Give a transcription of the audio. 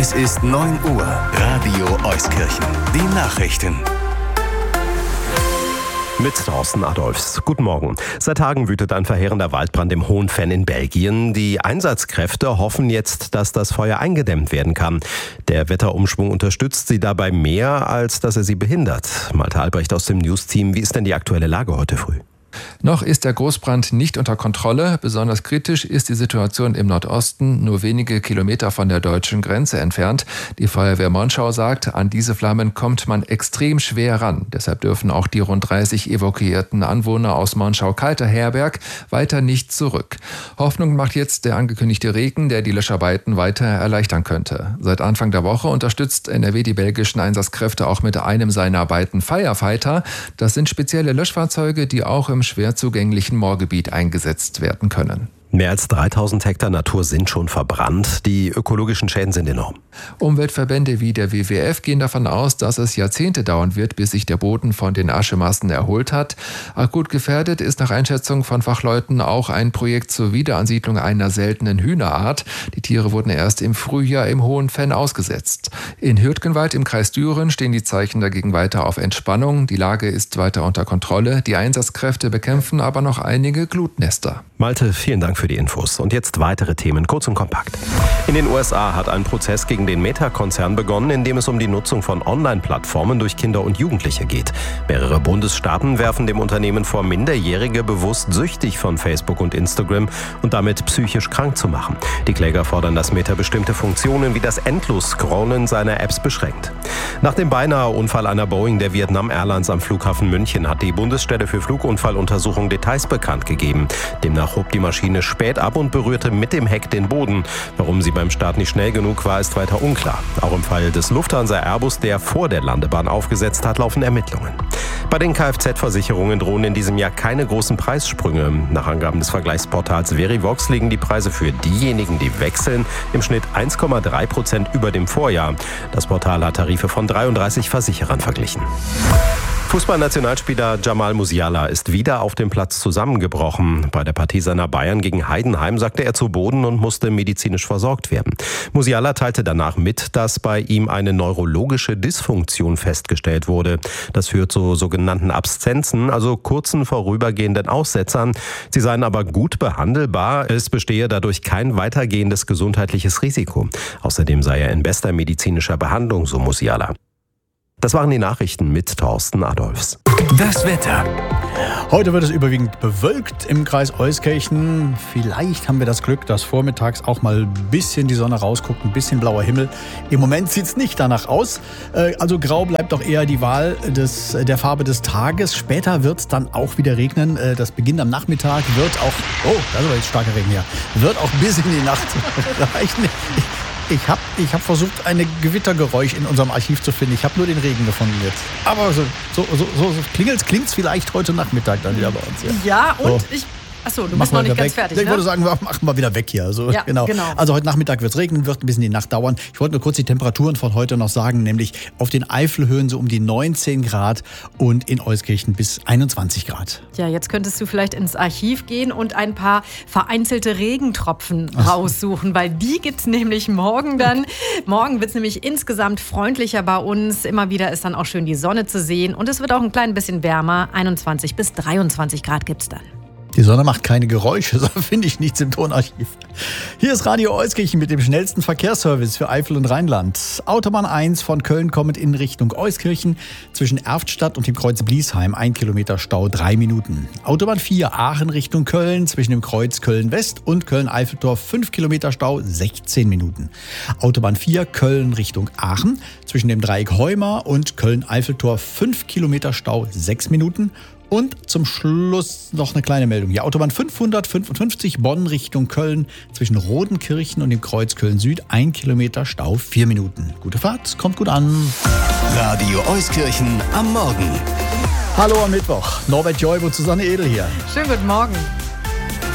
Es ist 9 Uhr. Radio Euskirchen. Die Nachrichten. Mit Thorsten Adolfs. Guten Morgen. Seit Tagen wütet ein verheerender Waldbrand im Hohen Venn in Belgien. Die Einsatzkräfte hoffen jetzt, dass das Feuer eingedämmt werden kann. Der Wetterumschwung unterstützt sie dabei mehr, als dass er sie behindert. Malte Albrecht aus dem News-Team. Wie ist denn die aktuelle Lage heute früh? Noch ist der Großbrand nicht unter Kontrolle. Besonders kritisch ist die Situation im Nordosten, nur wenige Kilometer von der deutschen Grenze entfernt. Die Feuerwehr Monschau sagt, an diese Flammen kommt man extrem schwer ran. Deshalb dürfen auch die rund 30 evakuierten Anwohner aus Monschau-Kalter-Herberg weiter nicht zurück. Hoffnung macht jetzt der angekündigte Regen, der die Löscharbeiten weiter erleichtern könnte. Seit Anfang der Woche unterstützt NRW die belgischen Einsatzkräfte auch mit einem seiner beiden Firefighter. Das sind spezielle Löschfahrzeuge, die auch im schwer zugänglichen Moorgebiet eingesetzt werden können. Mehr als 3000 Hektar Natur sind schon verbrannt. Die ökologischen Schäden sind enorm. Umweltverbände wie der WWF gehen davon aus, dass es Jahrzehnte dauern wird, bis sich der Boden von den Aschemassen erholt hat. Akut gefährdet ist nach Einschätzung von Fachleuten auch ein Projekt zur Wiederansiedlung einer seltenen Hühnerart. Die Tiere wurden erst im Frühjahr im Hohen Venn ausgesetzt. In Hürtgenwald im Kreis Düren stehen die Zeichen dagegen weiter auf Entspannung. Die Lage ist weiter unter Kontrolle. Die Einsatzkräfte bekämpfen aber noch einige Glutnester. Malte, vielen Dank für die Infos. Und jetzt weitere Themen, kurz und kompakt. In den USA hat ein Prozess gegen den Meta-Konzern begonnen, in dem es um die Nutzung von Online-Plattformen durch Kinder und Jugendliche geht. Mehrere Bundesstaaten werfen dem Unternehmen vor, Minderjährige bewusst süchtig von Facebook und Instagram und damit psychisch krank zu machen. Die Kläger fordern, dass Meta bestimmte Funktionen wie das Endlos-Scrollen seiner Apps beschränkt. Nach dem beinahe Unfall einer Boeing der Vietnam Airlines am Flughafen München hat die Bundesstelle für Flugunfalluntersuchung Details bekannt gegeben. Demnach hob die Maschine spät ab und berührte mit dem Heck den Boden. Warum sie beim Start nicht schnell genug war, ist weiter unklar. Auch im Fall des Lufthansa Airbus, der vor der Landebahn aufgesetzt hat, laufen Ermittlungen. Bei den Kfz-Versicherungen drohen in diesem Jahr keine großen Preissprünge. Nach Angaben des Vergleichsportals Verivox liegen die Preise für diejenigen, die wechseln, im Schnitt 1,3% über dem Vorjahr. Das Portal hat Tarife von 33 Versicherern verglichen. Fußballnationalspieler Jamal Musiala ist wieder auf dem Platz zusammengebrochen. Bei der Partie seiner Bayern gegen Heidenheim sagte er zu Boden und musste medizinisch versorgt werden. Musiala teilte danach mit, dass bei ihm eine neurologische Dysfunktion festgestellt wurde. Das führt zu sogenannten Abszenzen, also kurzen vorübergehenden Aussetzern. Sie seien aber gut behandelbar. Es bestehe dadurch kein weitergehendes gesundheitliches Risiko. Außerdem sei er in bester medizinischer Behandlung, so Musiala. Das waren die Nachrichten mit Thorsten Adolfs. Das Wetter. Heute wird es überwiegend bewölkt im Kreis Euskirchen. Vielleicht haben wir das Glück, dass vormittags auch mal ein bisschen die Sonne rausguckt, ein bisschen blauer Himmel. Im Moment sieht es nicht danach aus. Also grau bleibt doch eher die Wahl der Farbe des Tages. Später wird es dann auch wieder regnen. Das beginnt am Nachmittag, wird auch, das ist aber jetzt starker Regen hier, wird auch bis in die Nacht reichen. Ich hab versucht, ein Gewittergeräusch in unserem Archiv zu finden. Ich habe nur den Regen gefunden jetzt. Aber so klingt's vielleicht heute Nachmittag dann wieder bei uns. Ja, und Achso, du bist noch nicht ganz fertig, ne? Ich wollte sagen, wir machen mal wieder weg hier. Also, ja, genau. Also heute Nachmittag wird es regnen, wird ein bisschen die Nacht dauern. Ich wollte nur kurz die Temperaturen von heute noch sagen, nämlich auf den Eifelhöhen so um die 19 Grad und in Euskirchen bis 21 Grad. Ja, jetzt könntest du vielleicht ins Archiv gehen und ein paar vereinzelte Regentropfen raussuchen, weil die gibt's nämlich morgen dann. Morgen wird's nämlich insgesamt freundlicher bei uns. Immer wieder ist dann auch schön die Sonne zu sehen und es wird auch ein klein bisschen wärmer. 21 bis 23 Grad gibt's dann. Die Sonne macht keine Geräusche, so finde ich nichts im Tonarchiv. Hier ist Radio Euskirchen mit dem schnellsten Verkehrsservice für Eifel und Rheinland. Autobahn 1 von Köln kommend in Richtung Euskirchen. Zwischen Erftstadt und dem Kreuz Bliesheim 1 Kilometer Stau 3 Minuten. Autobahn 4 Aachen Richtung Köln zwischen dem Kreuz Köln-West und Köln-Eiffeltor 5 Kilometer Stau 16 Minuten. Autobahn 4 Köln Richtung Aachen zwischen dem Dreieck Heuma und Köln-Eiffeltor 5 Kilometer Stau 6 Minuten. Und zum Schluss noch eine kleine Meldung. Die Autobahn 555 Bonn Richtung Köln zwischen Rodenkirchen und dem Kreuz Köln-Süd 1 Kilometer Stau 4 Minuten. Gute Fahrt, kommt gut an. Radio Euskirchen am Morgen. Hallo am Mittwoch. Norbert Joib und Susanne Edel hier. Schönen guten Morgen.